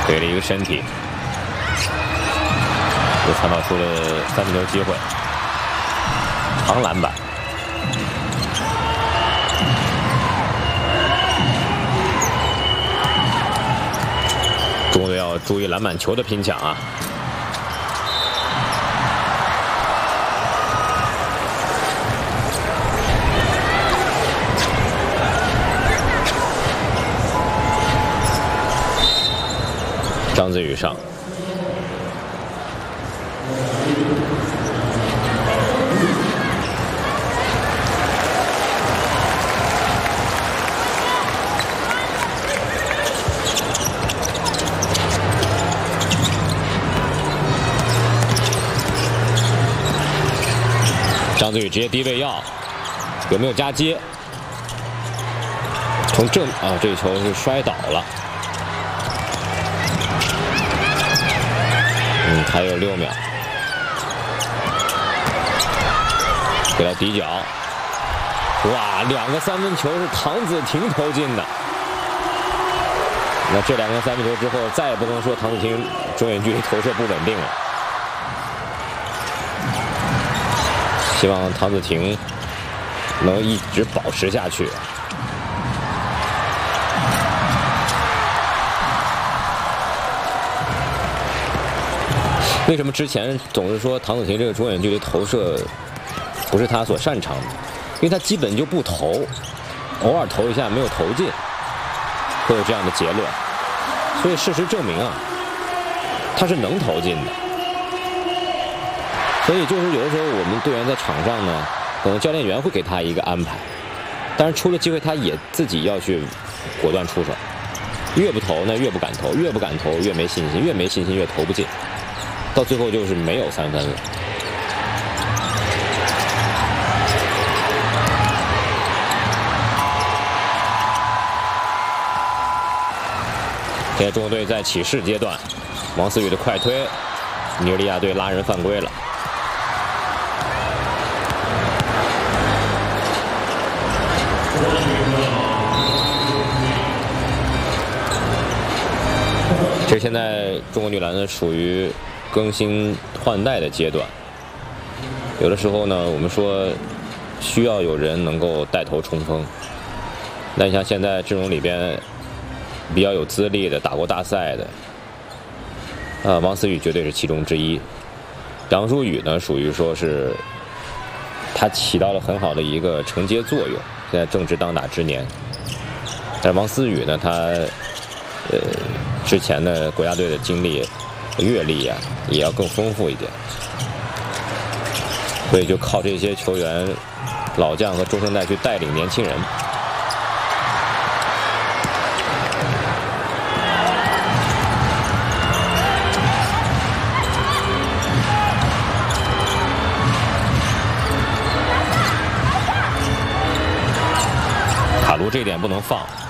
给了一个身体，又创造出了3分球机会，长篮板。中国队要注意篮板球的拼抢啊！张子宇上，张子宇直接低位要，有没有夹接？从正啊，这球是摔倒了。还有6秒，给到底角，哇，2个3分球是唐子婷投进的。那这2个3分球之后，再也不能说唐子婷中远距离投射不稳定了。希望唐子婷能一直保持下去。为什么之前总是说唐子婷这个中远距离投射不是他所擅长的？因为他基本就不投，偶尔投一下没有投进，会有这样的结论。所以事实证明啊，他是能投进的。所以就是有的时候我们队员在场上呢，可能教练员会给他一个安排，但是出了机会他也自己要去果断出手。越不投呢越不敢投，越不敢投越没信心，越没信心越投不进。到最后就是没有3分了。现在中国队在起势阶段，王思雨的快推，尼日利亚队拉人犯规了。这现在中国女篮呢属于更新换代的阶段，有的时候呢，我们说需要有人能够带头冲锋。那你像现在阵容里边比较有资历的、打过大赛的，王思雨绝对是其中之一。杨舒雨呢，属于说是他起到了很好的一个承接作用，现在正值当打之年。但是王思雨呢，他之前的国家队的经历、阅历啊，也要更丰富一点，所以就靠这些球员、老将和中生代去带领年轻人。卡卢这一点不能放。